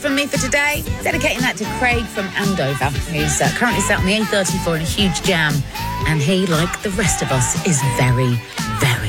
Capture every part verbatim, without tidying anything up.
From me for today, dedicating that to Craig from Andover, who's uh, currently sat on the A thirty-four in a huge jam, and he, like the rest of us, is very, very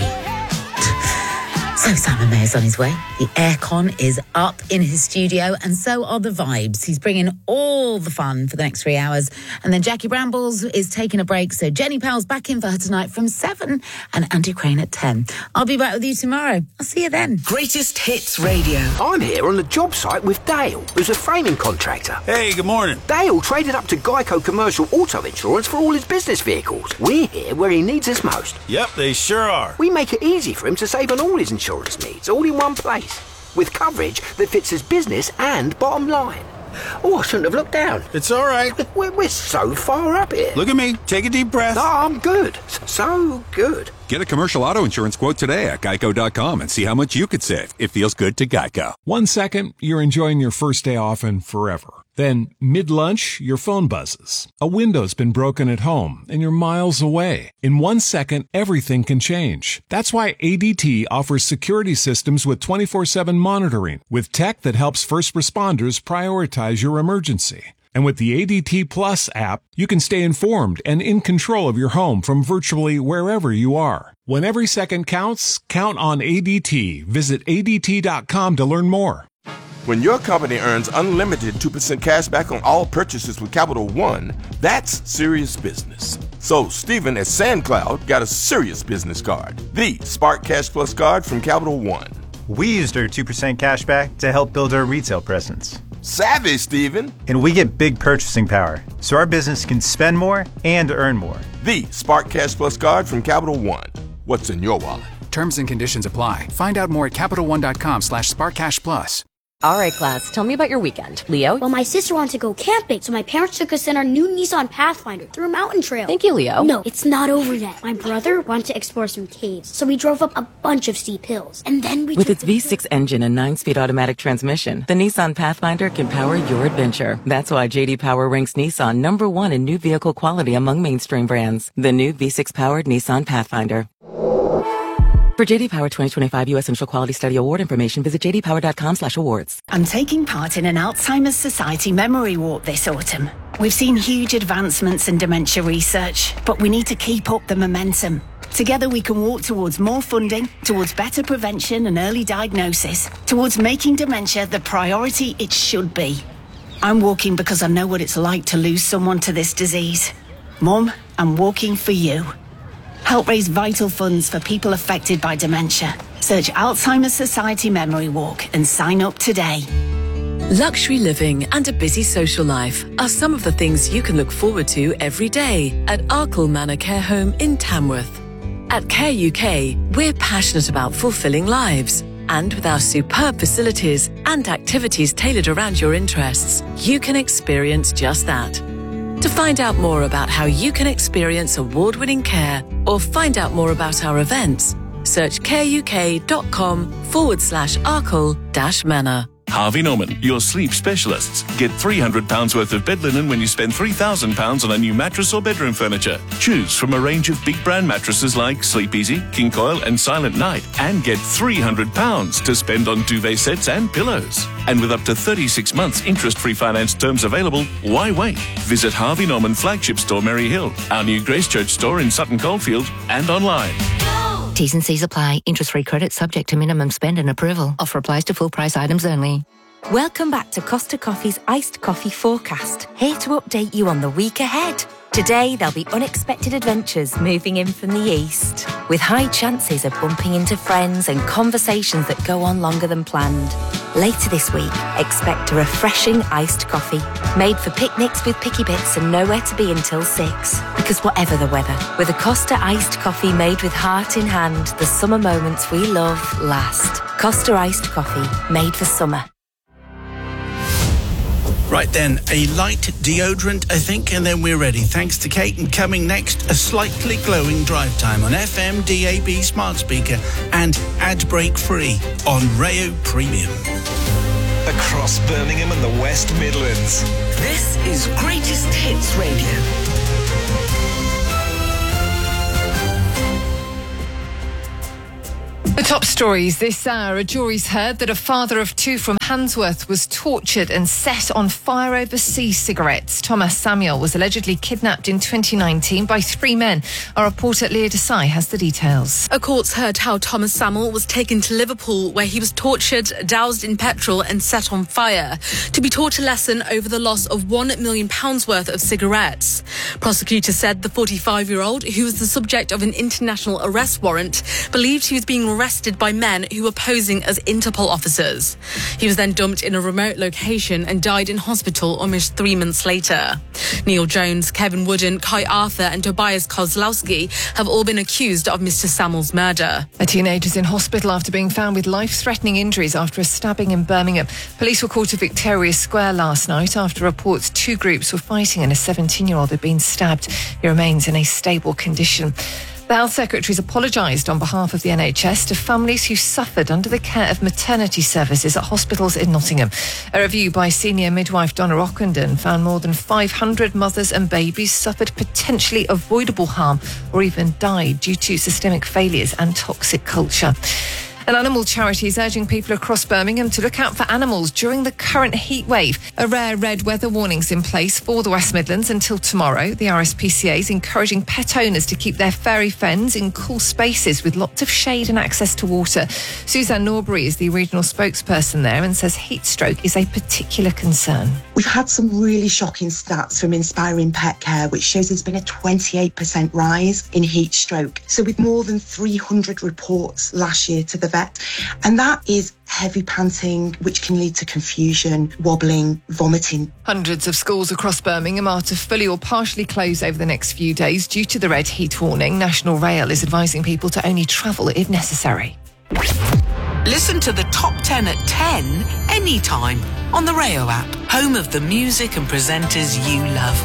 hot. So Simon Mayer's on his way. The aircon is up in his studio, and so are the vibes. He's bringing all the fun for the next three hours. And then Jackie Brambles is taking a break, so Jenny Powell's back in for her tonight from seven, and Andy Crane at ten. I'll be back with you tomorrow. I'll see you then. Greatest Hits Radio. I'm here on the job site with Dale, who's a framing contractor. Hey, good morning. Dale traded up to Geico Commercial Auto Insurance for all his business vehicles. We're here where he needs us most. Yep, they sure are. We make it easy for him to save on all his insurance needs, all in one place, with coverage that fits his business and bottom line. Oh, I shouldn't have looked down. It's all right. We're, we're so far up here. Look at me. Take a deep breath. No, I'm good. So good. Get a commercial auto insurance quote today at geico dot com and see how much you could save. It feels good to Geico. One second, you're enjoying your first day off and forever. Then, mid-lunch, your phone buzzes. A window's been broken at home, and you're miles away. In one second, everything can change. That's why A D T offers security systems with twenty-four seven monitoring, with tech that helps first responders prioritize your emergency. And with the A D T Plus app, you can stay informed and in control of your home from virtually wherever you are. When every second counts, count on A D T. Visit A D T dot com to learn more. When your company earns unlimited two percent cash back on all purchases with Capital One, that's serious business. So Stephen at SandCloud got a serious business card, the Spark Cash Plus card from Capital One. We used our two percent cash back to help build our retail presence. Savvy, Stephen. And we get big purchasing power, so our business can spend more and earn more. The Spark Cash Plus card from Capital One. What's in your wallet? Terms and conditions apply. Find out more at Capital One dot com slash Spark Cash Plus. All right, class, tell me about your weekend. Leo? Well, my sister wanted to go camping, so my parents took us in our new Nissan Pathfinder through a mountain trail. Thank you, Leo. No, it's not over yet. My brother wanted to explore some caves, so we drove up a bunch of steep hills. And then we With its V six engine and nine-speed automatic transmission, the Nissan Pathfinder can power your adventure. That's why J D Power ranks Nissan number one in new vehicle quality among mainstream brands. The new V six-powered Nissan Pathfinder. For J D Power twenty twenty-five U S Central Quality Study Award information, visit j d power dot com slash awards. I'm taking part in an Alzheimer's Society memory walk this autumn. We've seen huge advancements in dementia research, but we need to keep up the momentum. Together we can walk towards more funding, towards better prevention and early diagnosis, towards making dementia the priority it should be. I'm walking because I know what it's like to lose someone to this disease. Mum, I'm walking for you. Help raise vital funds for people affected by dementia. Search Alzheimer's Society Memory Walk and sign up today. Luxury living and a busy social life are some of the things you can look forward to every day at Arkle Manor Care Home in Tamworth. At Care U K, we're passionate about fulfilling lives. And with our superb facilities and activities tailored around your interests, you can experience just that. To find out more about how you can experience award-winning care or find out more about our events, search careuk.com forward slash Arkle dash Manor. Harvey Norman, your sleep specialists. Get three hundred pounds worth of bed linen when you spend three thousand pounds on a new mattress or bedroom furniture. Choose from a range of big brand mattresses like Sleep Easy, King Coil and Silent Night, and get three hundred pounds to spend on duvet sets and pillows. And with up to thirty-six months interest-free finance terms available, why wait? Visit Harvey Norman flagship store Merry Hill, our new Gracechurch store in Sutton Coldfield, and online. T's and C's apply. Interest-free credit subject to minimum spend and approval. Offer applies to full price items only. Welcome back to Costa Coffee's Iced Coffee Forecast. Here to update you on the week ahead. Today, there'll be unexpected adventures moving in from the east, with high chances of bumping into friends and conversations that go on longer than planned. Later this week, expect a refreshing iced coffee, made for picnics with picky bits and nowhere to be until six. Because whatever the weather, with a Costa iced coffee made with heart in hand, the summer moments we love last. Costa iced coffee, made for summer. Right then, a light deodorant, I think, and then we're ready. Thanks to Kate. And coming next, a slightly glowing drive time on F M, D A B, smart speaker, and ad break free on Rayo Premium. Across Birmingham and the West Midlands. This is Greatest Hits Radio. The top stories this hour. A jury's heard that a father of two from Handsworth was tortured and set on fire over C-cigarettes. Thomas Samuel was allegedly kidnapped in twenty nineteen by three men. Our reporter Leah Desai has the details. A court's heard how Thomas Samuel was taken to Liverpool, where he was tortured, doused in petrol and set on fire, to be taught a lesson over the loss of one million pounds worth of cigarettes. Prosecutors said the forty-five-year-old, who was the subject of an international arrest warrant, believed he was being arrested by men who were posing as Interpol officers. He was then dumped in a remote location and died in hospital almost three months later. Neil Jones, Kevin Wooden, Kai Arthur and Tobias Kozlowski have all been accused of Mister Samuel's murder. A teenager's in hospital after being found with life-threatening injuries after a stabbing in Birmingham. Police were called to Victoria Square last night after reports two groups were fighting and a seventeen-year-old had been stabbed. He remains in a stable condition. The Health Secretary's apologised on behalf of the N H S to families who suffered under the care of maternity services at hospitals in Nottingham. A review by senior midwife Donna Ockenden found more than five hundred mothers and babies suffered potentially avoidable harm or even died due to systemic failures and toxic culture. An animal charity is urging people across Birmingham to look out for animals during the current heat wave. A rare red weather warning's in place for the West Midlands until tomorrow. The R S P C A is encouraging pet owners to keep their furry friends in cool spaces with lots of shade and access to water. Suzanne Norbury is the regional spokesperson there and says heat stroke is a particular concern. We've had some really shocking stats from Inspiring Pet Care, which shows there's been a twenty-eight percent rise in heat stroke. So with more than three hundred reports last year to the vet. And that is heavy panting, which can lead to confusion, wobbling, vomiting. Hundreds of schools across Birmingham are to fully or partially close over the next few days due to the red heat warning. National Rail is advising people to only travel if necessary. Listen to the top ten at ten anytime on the Rayo app, home of the music and presenters you love.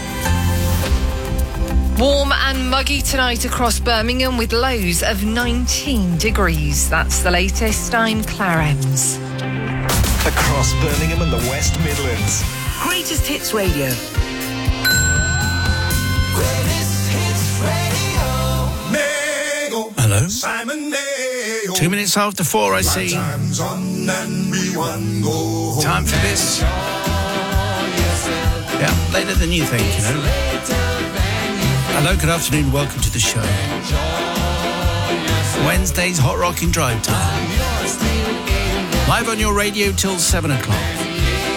Warm and muggy tonight across Birmingham with lows of nineteen degrees. That's the latest. I'm Claire Ems. Across Birmingham and the West Midlands. Greatest Hits Radio. Greatest Hits Radio. Hello. Simon Mayo. Two minutes after four, I see. Time's on and we one go. Time for this. Yeah, later than you think, you know. Hello, good afternoon, welcome to the show. Wednesday's Hot Rockin' Drive Time. Live on your radio till seven o'clock.